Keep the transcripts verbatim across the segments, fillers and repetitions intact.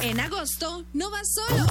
En agosto no vas solo,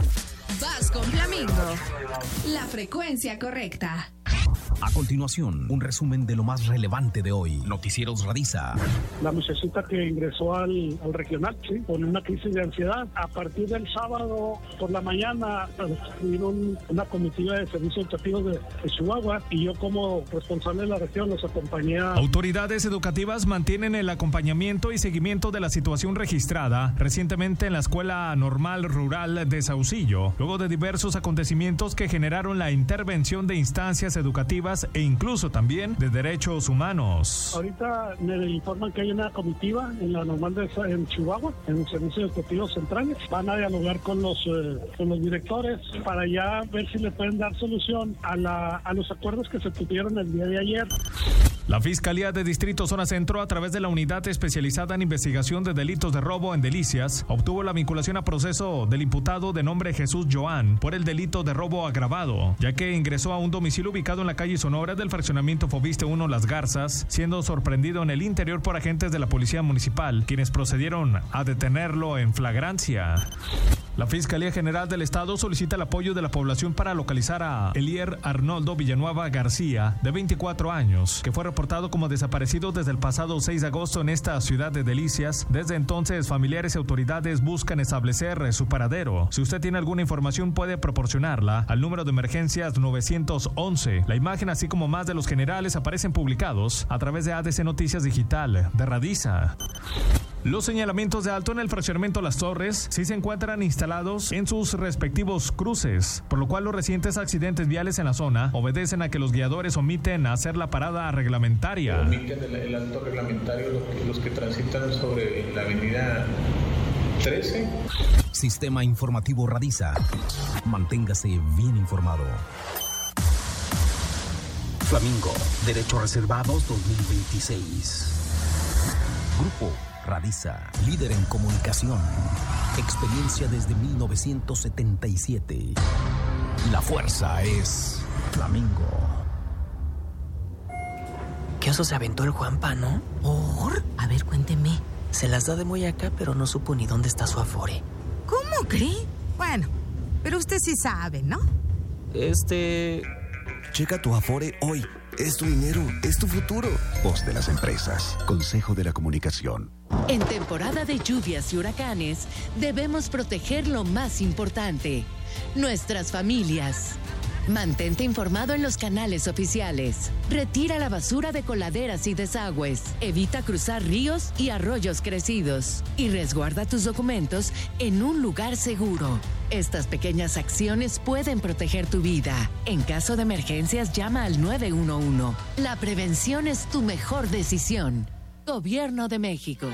vas con Flamingo. La frecuencia correcta. A continuación, un resumen de lo más relevante de hoy. Noticieros Radiza. La muchachita que ingresó al, al regional, sí, con una crisis de ansiedad. A partir del sábado por la mañana vino una comitiva de servicios educativos de, de Chihuahua y yo como responsable de la región los acompañé a... Autoridades educativas mantienen el acompañamiento y seguimiento de la situación registrada recientemente en la Escuela Normal Rural de Saucillo, luego de diversos acontecimientos que generaron la intervención de instancias educativas e incluso también de derechos humanos. Ahorita me informan que hay una comitiva en la normal de en Chihuahua, en los servicios educativos centrales. Van a dialogar con los eh, con los directores para ya ver si le pueden dar solución a la a los acuerdos que se tuvieron el día de ayer. La Fiscalía de Distrito Zona Centro, a través de la Unidad Especializada en Investigación de Delitos de Robo en Delicias, obtuvo la vinculación a proceso del imputado de nombre Jesús Joan por el delito de robo agravado, ya que ingresó a un domicilio ubicado en la calle Sonora del fraccionamiento Fobiste uno Las Garzas, siendo sorprendido en el interior por agentes de la Policía Municipal, quienes procedieron a detenerlo en flagrancia. La Fiscalía General del Estado solicita el apoyo de la población para localizar a Elier Arnoldo Villanueva García, de veinticuatro años, que fue reportado como desaparecido desde el pasado seis de agosto en esta ciudad de Delicias. Desde entonces, familiares y autoridades buscan establecer su paradero. Si usted tiene alguna información, puede proporcionarla al número de emergencias nueve once. La imagen, así como más de los generales, aparecen publicados a través de A D C Noticias Digital de Radiza. Los señalamientos de alto en el fraccionamiento Las Torres sí se encuentran instalados en sus respectivos cruces, por lo cual los recientes accidentes viales en la zona obedecen a que los guiadores omiten hacer la parada reglamentaria. Omiten el, el alto reglamentario los que, los que transitan sobre la avenida trece. Sistema Informativo Radiza. Manténgase bien informado. Flamingo, Derechos Reservados dos mil veintiséis. Grupo Radiza, líder en comunicación. Experiencia desde mil novecientos setenta y siete. La fuerza es Flamingo. ¿Qué oso se aventó el Juanpa, no? ¿Por? A ver, cuénteme. Se las da de muy acá, pero no supo ni dónde está su afore. ¿Cómo cree? Bueno, pero usted sí sabe, ¿no? Este... Checa tu afore hoy. Es tu dinero, es tu futuro. Voz de las empresas. Consejo de la Comunicación. En temporada de lluvias y huracanes, debemos proteger lo más importante, nuestras familias. Mantente informado en los canales oficiales. Retira la basura de coladeras y desagües. Evita cruzar ríos y arroyos crecidos. Y resguarda tus documentos en un lugar seguro. Estas pequeñas acciones pueden proteger tu vida. En caso de emergencias, llama al nueve uno uno. La prevención es tu mejor decisión. Gobierno de México.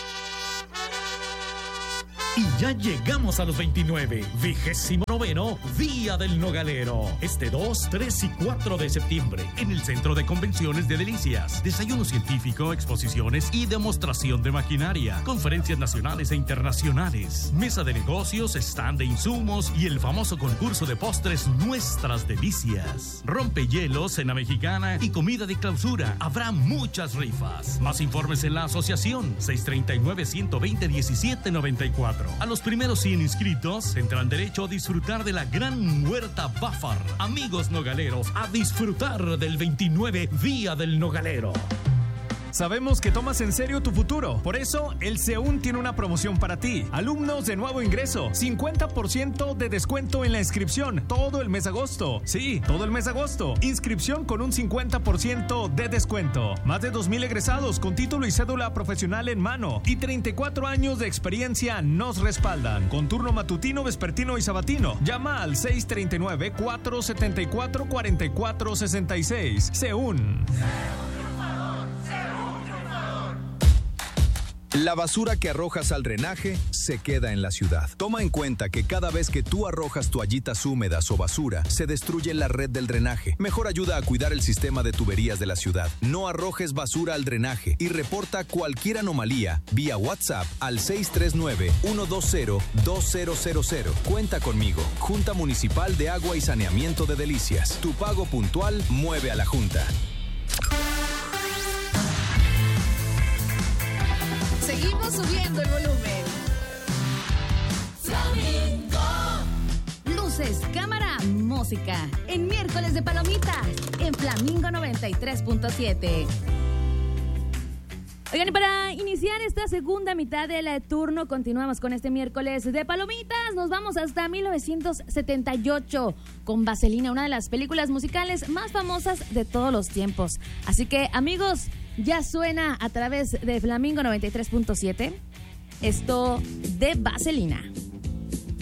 Y ya llegamos a los veintinueve, vigésimo noveno Día del Nogalero. Este dos, tres y cuatro de septiembre, en el Centro de Convenciones de Delicias. Desayuno científico, exposiciones y demostración de maquinaria. Conferencias nacionales e internacionales. Mesa de negocios, stand de insumos y el famoso concurso de postres Nuestras Delicias. Rompehielos, cena mexicana y comida de clausura. Habrá muchas rifas. Más informes en la asociación seis tres nueve, uno dos cero, uno siete nueve cuatro. A los primeros cien inscritos tendrán derecho a disfrutar de la gran huerta Bafar. Amigos nogaleros, a disfrutar del veintinueve Día del Nogalero. Sabemos que tomas en serio tu futuro. Por eso, el CEUN tiene una promoción para ti. Alumnos de nuevo ingreso, cincuenta por ciento de descuento en la inscripción todo el mes de agosto. Sí, todo el mes de agosto. Inscripción con un cincuenta por ciento de descuento. Más de dos mil egresados con título y cédula profesional en mano. Y treinta y cuatro años de experiencia nos respaldan. Con turno matutino, vespertino y sabatino. Llama al seis tres nueve, cuatro siete cuatro, cuatro cuatro seis seis. CEUN. La basura que arrojas al drenaje se queda en la ciudad. Toma en cuenta que cada vez que tú arrojas toallitas húmedas o basura, se destruye la red del drenaje. Mejor ayuda a cuidar el sistema de tuberías de la ciudad. No arrojes basura al drenaje y reporta cualquier anomalía vía WhatsApp al seis tres nueve, uno dos cero, dos cero cero cero. Cuenta conmigo. Junta Municipal de Agua y Saneamiento de Delicias. Tu pago puntual mueve a la Junta. Seguimos subiendo el volumen. música en miércoles de palomitas en Flamingo noventa y tres punto siete. Oigan, y para iniciar esta segunda mitad del turno, continuamos con este miércoles de palomitas. Nos vamos hasta mil novecientos setenta y ocho con Vaselina, una de las películas musicales más famosas de todos los tiempos. Así que, amigos, ya suena a través de Flamingo noventa y tres punto siete esto de Vaselina.